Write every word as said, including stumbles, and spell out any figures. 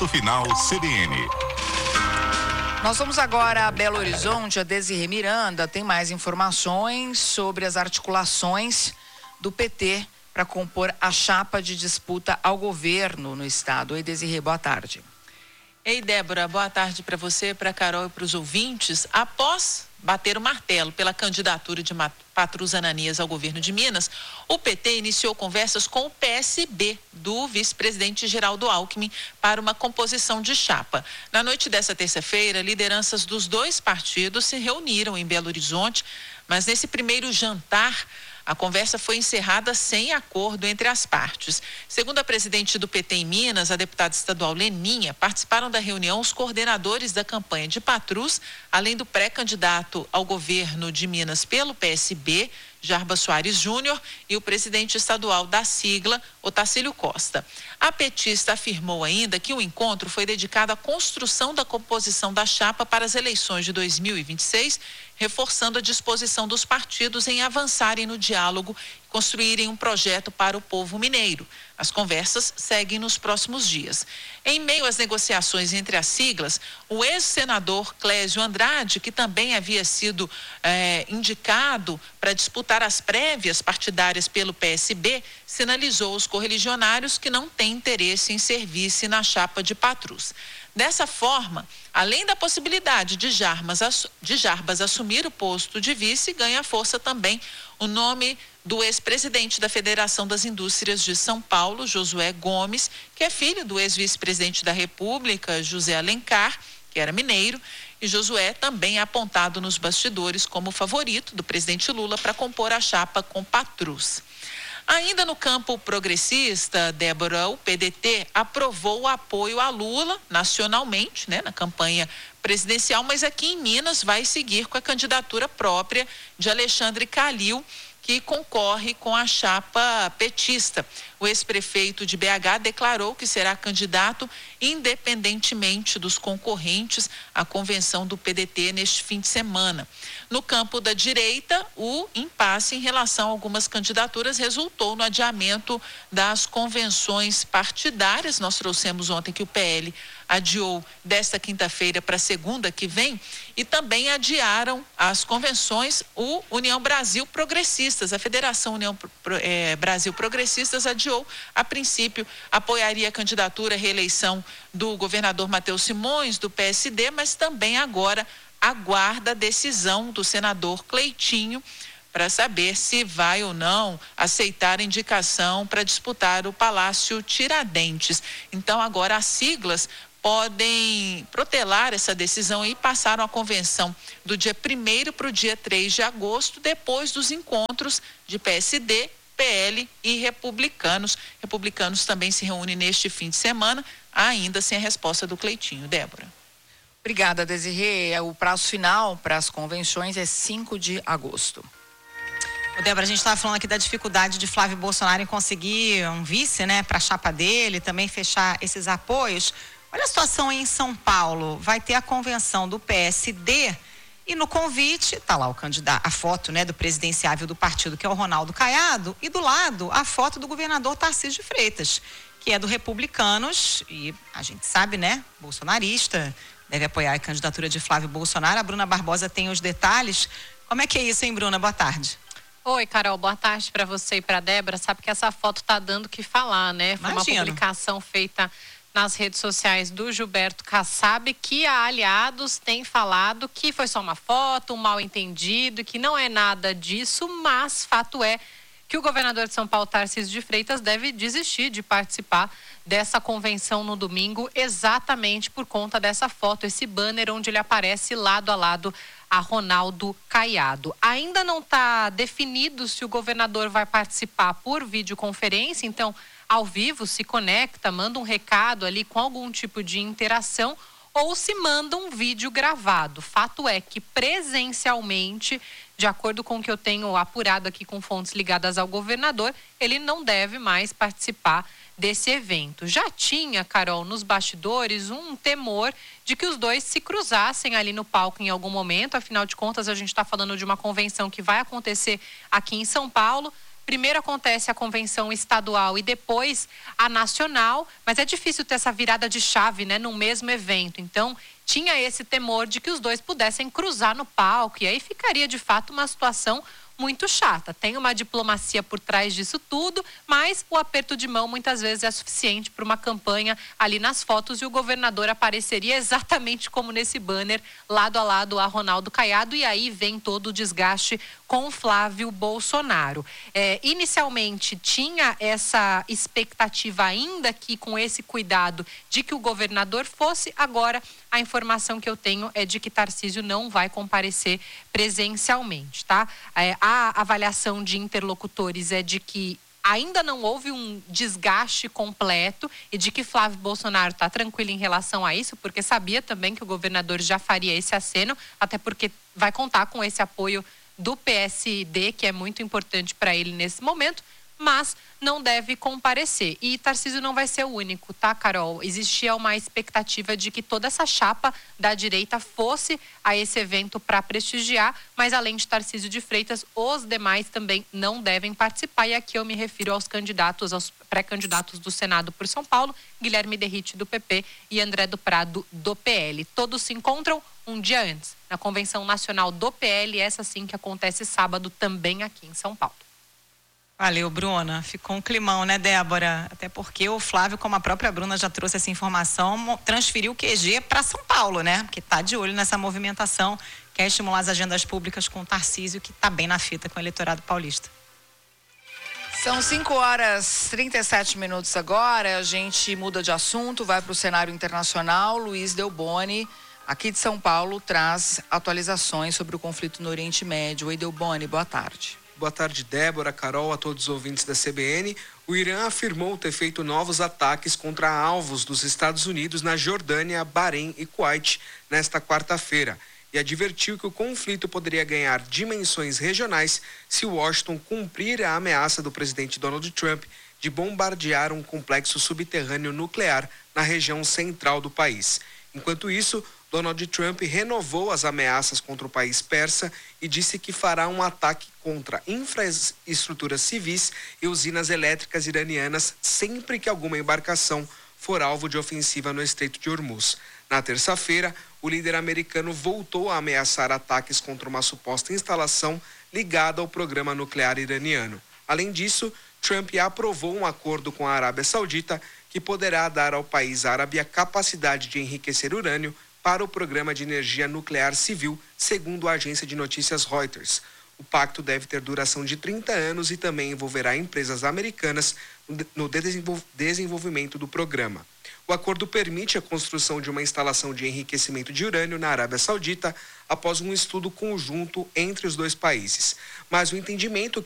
Ponto Final C B N. Nós vamos agora a Belo Horizonte. A Desirê Miranda tem mais informações sobre as articulações do P T para compor a chapa de disputa ao governo no estado. Oi, Desirê, boa tarde. Ei, Débora, boa tarde para você, para a Carol e para os ouvintes. Após bater o martelo pela candidatura de Patrus Ananias ao governo de Minas, o P T iniciou conversas com o P S B do vice-presidente Geraldo Alckmin para uma composição de chapa. Na noite dessa terça-feira, lideranças dos dois partidos se reuniram em Belo Horizonte, mas nesse primeiro jantar, a conversa foi encerrada sem acordo entre as partes. Segundo a presidente do P T em Minas, a deputada estadual Leninha, participaram da reunião os coordenadores da campanha de Patrus, além do pré-candidato ao governo de Minas pelo P S B, Jarbas Soares Júnior, e o presidente estadual da sigla, Otacílio Costa. A petista afirmou ainda que o encontro foi dedicado à construção da composição da chapa para as eleições de dois mil e vinte e seis, reforçando a disposição dos partidos em avançarem no diálogo e construírem um projeto para o povo mineiro. As conversas seguem nos próximos dias. Em meio às negociações entre as siglas, o ex-senador Clésio Andrade, que também havia sido eh, indicado para disputar as prévias partidárias pelo P S B, sinalizou aos correligionários que não tem interesse em servir-se na chapa de Patrus. Dessa forma, além da possibilidade de Jarbas, de Jarbas assumir o posto de vice, ganha força também o nome do ex-presidente da Federação das Indústrias de São Paulo, Josué Gomes, que é filho do ex-vice-presidente da República, José Alencar, que era mineiro, e Josué também é apontado nos bastidores como favorito do presidente Lula para compor a chapa com Patrus. Ainda no campo progressista, Débora, o P D T aprovou o apoio a Lula nacionalmente, né, na campanha presidencial, mas aqui em Minas vai seguir com a candidatura própria de Alexandre Calil, que concorre com a chapa petista. O ex-prefeito de B H declarou que será candidato independentemente dos concorrentes à convenção do P D T neste fim de semana. No campo da direita, o impasse em relação a algumas candidaturas resultou no adiamento das convenções partidárias. Nós trouxemos ontem que o P L adiou desta quinta-feira para segunda que vem, e também adiaram as convenções o União Brasil Progressistas. A Federação União eh, Brasil Progressistas adiou, a princípio apoiaria a candidatura à reeleição do governador Matheus Simões, do P S D, mas também agora aguarda a decisão do senador Cleitinho para saber se vai ou não aceitar a indicação para disputar o Palácio Tiradentes. Então agora as siglas podem protelar essa decisão e passaram a convenção do dia primeiro para o dia três de agosto, depois dos encontros de P S D, P L e republicanos. Republicanos também se reúnem neste fim de semana, ainda sem a resposta do Cleitinho. Débora. Obrigada, Desirê. O prazo final para as convenções é cinco de agosto. O Débora, a gente estava falando aqui da dificuldade de Flávio Bolsonaro em conseguir um vice, né, para a chapa dele, também fechar esses apoios. Olha a situação aí em São Paulo, vai ter a convenção do P S D e no convite tá lá o candidato, a foto, né, do presidenciável do partido, que é o Ronaldo Caiado, e do lado a foto do governador Tarcísio de Freitas, que é do Republicanos e a gente sabe, né, bolsonarista, deve apoiar a candidatura de Flávio Bolsonaro. A Bruna Barbosa tem os detalhes. Como é que é isso, hein, Bruna? Boa tarde. Oi, Carol, boa tarde para você e para Débora. Sabe que essa foto tá dando o que falar, né? Foi Imagino. Uma publicação feita nas redes sociais do Gilberto Kassab, que a Aliados tem falado que foi só uma foto, um mal entendido, que não é nada disso, mas fato é que o governador de São Paulo, Tarcísio de Freitas, deve desistir de participar dessa convenção no domingo, exatamente por conta dessa foto, esse banner onde ele aparece lado a lado a Ronaldo Caiado. Ainda não está definido se o governador vai participar por videoconferência, então ao vivo se conecta, manda um recado ali com algum tipo de interação, ou se manda um vídeo gravado. Fato é que presencialmente, de acordo com o que eu tenho apurado aqui com fontes ligadas ao governador, ele não deve mais participar desse evento. Já tinha, Carol, nos bastidores um temor de que os dois se cruzassem ali no palco em algum momento. Afinal de contas, a gente está falando de uma convenção que vai acontecer aqui em São Paulo. primeiro acontece a convenção estadual e depois a nacional, mas é difícil ter essa virada de chave, né, no mesmo evento. Então, tinha esse temor de que os dois pudessem cruzar no palco e aí ficaria de fato uma situação muito chata. Tem uma diplomacia por trás disso tudo, mas o aperto de mão muitas vezes é suficiente para uma campanha ali nas fotos e o governador apareceria exatamente como nesse banner, lado a lado a Ronaldo Caiado, e aí vem todo o desgaste com Flávio Bolsonaro. É, inicialmente tinha essa expectativa ainda que com esse cuidado de que o governador fosse, agora a informação que eu tenho é de que Tarcísio não vai comparecer presencialmente, tá? É, a avaliação de interlocutores é de que ainda não houve um desgaste completo e de que Flávio Bolsonaro está tranquilo em relação a isso, porque sabia também que o governador já faria esse aceno, até porque vai contar com esse apoio do P S D, que é muito importante para ele nesse momento, mas não deve comparecer. E Tarcísio não vai ser o único, tá, Carol? Existia uma expectativa de que toda essa chapa da direita fosse a esse evento para prestigiar, mas além de Tarcísio de Freitas, os demais também não devem participar. E aqui eu me refiro aos candidatos, aos pré-candidatos do Senado por São Paulo, Guilherme Derrite do P P e André do Prado do P L. Todos se encontram um dia antes, na Convenção Nacional do P L, essa sim que acontece sábado também aqui em São Paulo. Valeu, Bruna. Ficou um climão, né, Débora? Até porque o Flávio, como a própria Bruna já trouxe essa informação, transferiu o Q G para São Paulo, né? Porque está de olho nessa movimentação, quer estimular as agendas públicas com o Tarcísio, que está bem na fita com o eleitorado paulista. São cinco horas e trinta e sete minutos agora, a gente muda de assunto, vai para o cenário internacional. Luiz Delboni, aqui de São Paulo, traz atualizações sobre o conflito no Oriente Médio. Oi, Delboni, boa tarde. Boa tarde, Débora, Carol, a todos os ouvintes da C B N. O Irã afirmou ter feito novos ataques contra alvos dos Estados Unidos na Jordânia, Bahrein e Kuwait nesta quarta-feira e advertiu que o conflito poderia ganhar dimensões regionais se Washington cumprir a ameaça do presidente Donald Trump de bombardear um complexo subterrâneo nuclear na região central do país. Enquanto isso, Donald Trump renovou as ameaças contra o país persa e disse que fará um ataque contra infraestruturas civis e usinas elétricas iranianas sempre que alguma embarcação for alvo de ofensiva no Estreito de Hormuz. Na terça-feira, o líder americano voltou a ameaçar ataques contra uma suposta instalação ligada ao programa nuclear iraniano. Além disso, Trump aprovou um acordo com a Arábia Saudita que poderá dar ao país árabe a capacidade de enriquecer urânio para o programa de energia nuclear civil, segundo a agência de notícias Reuters. O pacto deve ter duração de trinta anos e também envolverá empresas americanas no desenvolvimento do programa. O acordo permite a construção de uma instalação de enriquecimento de urânio na Arábia Saudita após um estudo conjunto entre os dois países. Mas o entendimento